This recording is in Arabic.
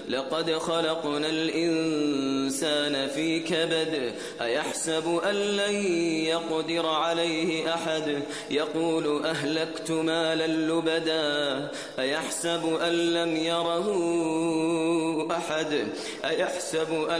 لقد خلقنا الإنسان في كبد أيحسب أن لن يقدر عليه أحد يقول أهلكت مالا لبدا أيحسب أن لم يره أحد